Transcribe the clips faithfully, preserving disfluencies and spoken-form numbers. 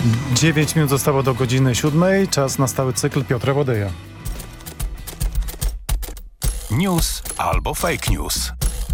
Dziewięć minut zostało do godziny siódmej. Czas na stały cykl Piotra Łodyja. News albo fake news.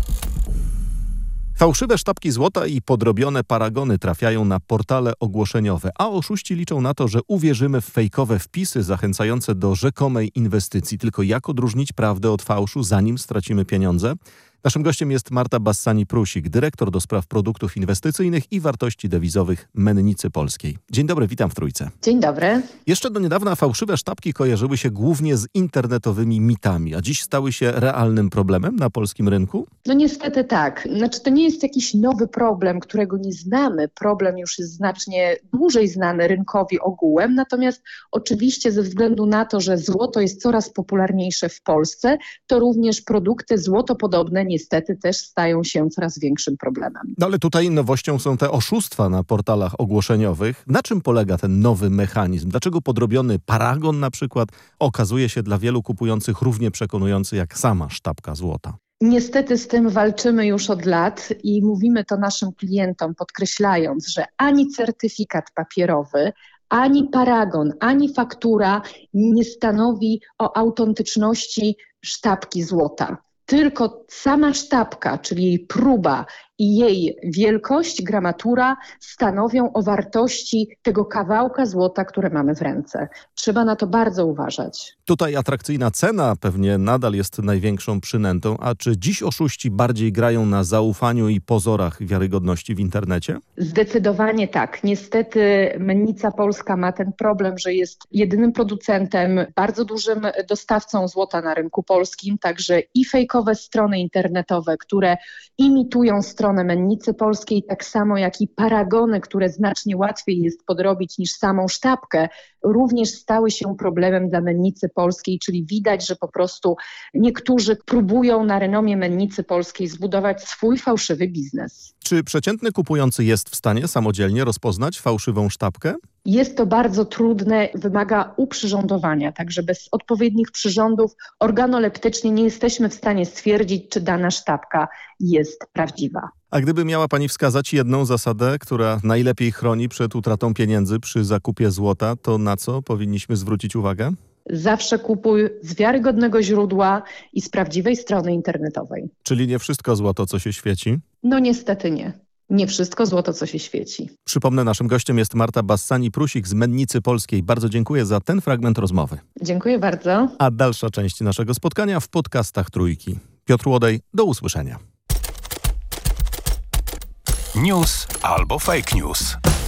Fałszywe sztabki złota i podrobione paragony trafiają na portale ogłoszeniowe, a oszuści liczą na to, że uwierzymy w fejkowe wpisy zachęcające do rzekomej inwestycji. Tylko jak odróżnić prawdę od fałszu, zanim stracimy pieniądze? Naszym gościem jest Marta Bassani-Prusik, dyrektor do spraw produktów inwestycyjnych i wartości dewizowych Mennicy Polskiej. Dzień dobry, witam w Trójce. Dzień dobry. Jeszcze do niedawna fałszywe sztabki kojarzyły się głównie z internetowymi mitami, a dziś stały się realnym problemem na polskim rynku? No niestety tak. Znaczy to nie jest jakiś nowy problem, którego nie znamy. Problem już jest znacznie dłużej znany rynkowi ogółem, natomiast oczywiście ze względu na to, że złoto jest coraz popularniejsze w Polsce, to również produkty złotopodobne niestety też stają się coraz większym problemem. No ale tutaj nowością są te oszustwa na portalach ogłoszeniowych. Na czym polega ten nowy mechanizm? Dlaczego podrobiony paragon na przykład okazuje się dla wielu kupujących równie przekonujący jak sama sztabka złota? Niestety z tym walczymy już od lat i mówimy to naszym klientom, podkreślając, że ani certyfikat papierowy, ani paragon, ani faktura nie stanowi o autentyczności sztabki złota. Tylko sama sztabka, czyli jej próba i jej wielkość, gramatura stanowią o wartości tego kawałka złota, które mamy w ręce. Trzeba na to bardzo uważać. Tutaj atrakcyjna cena pewnie nadal jest największą przynętą, a czy dziś oszuści bardziej grają na zaufaniu i pozorach wiarygodności w internecie? Zdecydowanie tak. Niestety Mennica Polska ma ten problem, że jest jedynym producentem, bardzo dużym dostawcą złota na rynku polskim, także i fejkowe strony internetowe, które imitują stronę Mennicy Polskiej, tak samo jak i paragony, które znacznie łatwiej jest podrobić niż samą sztabkę, również stały się problemem dla Mennicy Polskiej, czyli widać, że po prostu niektórzy próbują na renomie Mennicy Polskiej zbudować swój fałszywy biznes. Czy przeciętny kupujący jest w stanie samodzielnie rozpoznać fałszywą sztabkę? Jest to bardzo trudne, wymaga uprzyrządowania, także bez odpowiednich przyrządów organoleptycznie nie jesteśmy w stanie stwierdzić, czy dana sztabka jest prawdziwa. A gdyby miała Pani wskazać jedną zasadę, która najlepiej chroni przed utratą pieniędzy przy zakupie złota, to na co powinniśmy zwrócić uwagę? Zawsze kupuj z wiarygodnego źródła i z prawdziwej strony internetowej. Czyli nie wszystko złoto, co się świeci? No niestety nie. Nie wszystko złoto, co się świeci. Przypomnę, naszym gościem jest Marta Bassani-Prusik z Mennicy Polskiej. Bardzo dziękuję za ten fragment rozmowy. Dziękuję bardzo. A dalsza część naszego spotkania w podcastach Trójki. Piotr Łodej, do usłyszenia. News albo fake news.